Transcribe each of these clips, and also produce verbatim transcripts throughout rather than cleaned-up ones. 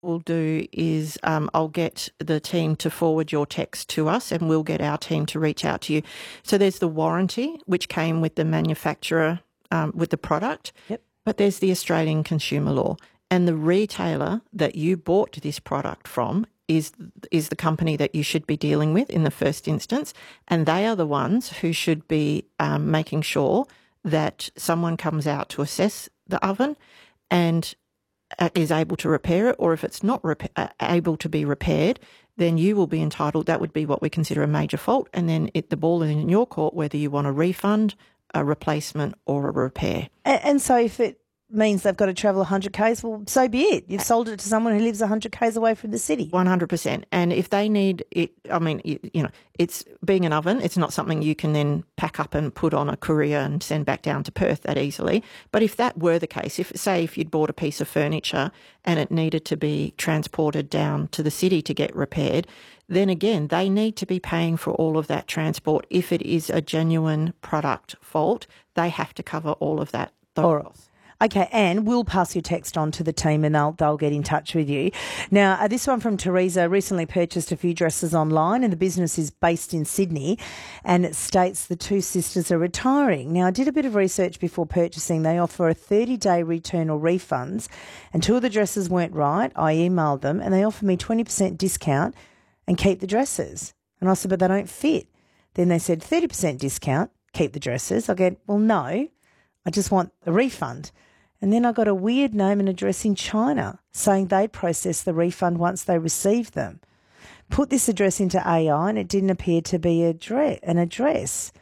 we'll do is um, I'll get the team to forward your text to us, and we'll get our team to reach out to you. So there's the warranty, which came with the manufacturer, um, with the product. Yep. But there's the Australian consumer law. And the retailer that you bought this product from is is the company that you should be dealing with in the first instance. And they are the ones who should be um, making sure that someone comes out to assess the oven and is able to repair it, or if it's not rep- uh, able to be repaired, then you will be entitled, that would be what we consider a major fault, and then it, the ball is in your court whether you want a refund, a replacement or a repair. And, and so if it means they've got to travel one hundred kays, well, so be it. You've sold it to someone who lives one hundred kays away from the city. one hundred percent. And if they need it, I mean, you, you know, it's being an oven, it's not something you can then pack up and put on a courier and send back down to Perth that easily. But if that were the case, if say if you'd bought a piece of furniture and it needed to be transported down to the city to get repaired, then again, they need to be paying for all of that transport. If it is a genuine product fault, they have to cover all of that. All right. Okay, Anne, we'll pass your text on to the team and they'll they'll get in touch with you. Now, uh, this one from Teresa, recently purchased a few dresses online and the business is based in Sydney, and it states the two sisters are retiring. Now, I did a bit of research before purchasing. They offer a thirty-day return or refunds, and two of the dresses weren't right. I emailed them and they offered me twenty percent discount and keep the dresses. And I said, but they don't fit. Then they said thirty percent discount, keep the dresses. I go, well, no, I just want a refund. And then I got a weird name and address in China saying they'd process the refund once they received them. Put this address into A I and it didn't appear to be a dre- an address.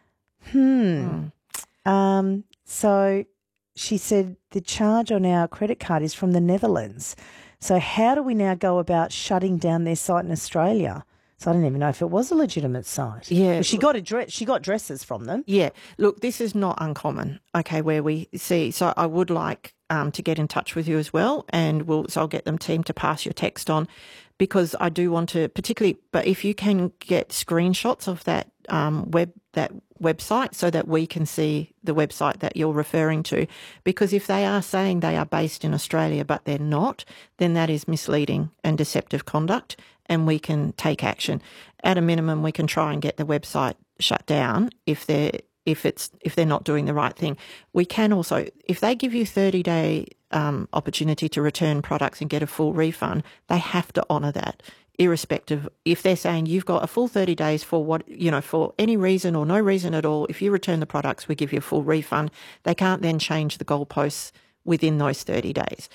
Hmm. Mm. Um, so she said the charge on our credit card is from the Netherlands. So how do we now go about shutting down their site in Australia? So I don't even know if it was a legitimate site. Yeah. But she got a dress. She got dresses from them. Yeah. Look, this is not uncommon, okay, where we see. So I would like um, to get in touch with you as well, and we'll, so I'll get them team to pass your text on, because I do want to particularly, but if you can get screenshots of that um, web, that website so that we can see the website that you're referring to, because if they are saying they are based in Australia but they're not, then that is misleading and deceptive conduct, and we can take action. At a minimum, we can try and get the website shut down if they're if it's if they're not doing the right thing. We can also, if they give you thirty day um, opportunity to return products and get a full refund, they have to honour that, irrespective. If they're saying you've got a full thirty days for what, you know, for any reason or no reason at all, if you return the products, we give you a full refund. They can't then change the goalposts within those thirty days.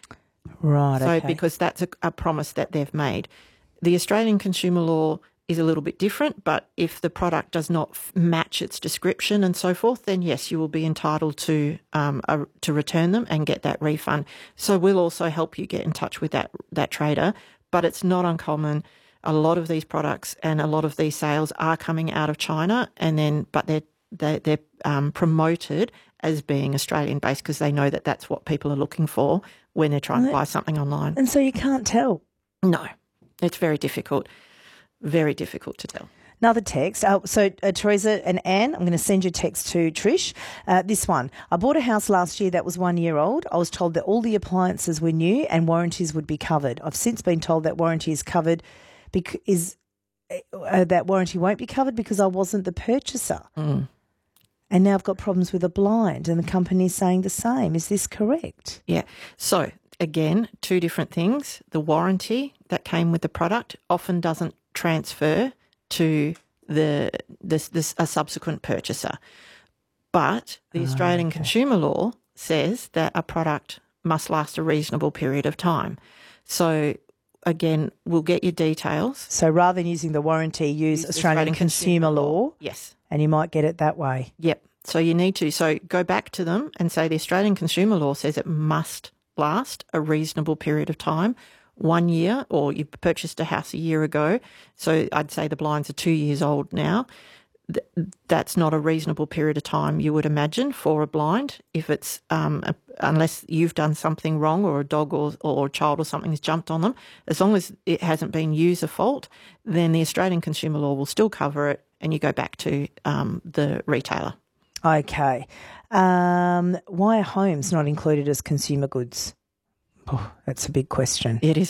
Right. So okay. because that's a, a promise that they've made. The Australian consumer law is a little bit different, but if the product does not f- match its description and so forth, then yes, you will be entitled to um, a, to return them and get that refund. So we'll also help you get in touch with that that trader, but it's not uncommon. A lot of these products and a lot of these sales are coming out of China, and then but they're they're, they're um, promoted as being Australian based because they know that that's what people are looking for when they're trying to buy something online. And so you can't tell. No, it's very difficult. Very difficult to tell. Another text. Uh, so, uh, Teresa and Anne, I'm going to send your text to Trish. Uh, this one. I bought a house last year that was one year old. I was told that all the appliances were new and warranties would be covered. I've since been told that warranty is covered, bec- is uh, that warranty won't be covered because I wasn't the purchaser. Mm. And now I've got problems with a blind and the company's saying the same. Is this correct? Yeah. So, again, two different things. The warranty that came with the product often doesn't transfer to the this, this a subsequent purchaser. But the Oh, Australian okay. consumer law says that a product must last a reasonable period of time. So, again, we'll get your details. So rather than using the warranty, use, Use Australian, consumer, law, Yes. and you might get it that way. Yep. So you need to. So go back to them and say the Australian consumer law says it must last a reasonable period of time, one year, or you purchased a house a year ago. So I'd say the blinds are two years old now. Th- That's not a reasonable period of time, you would imagine, for a blind. If it's um, a, unless you've done something wrong, or a dog or, or a child or something has jumped on them, as long as it hasn't been user fault, then the Australian consumer law will still cover it, and you go back to um, the retailer. Okay. Um, why are homes not included as consumer goods? Oh, that's a big question. It is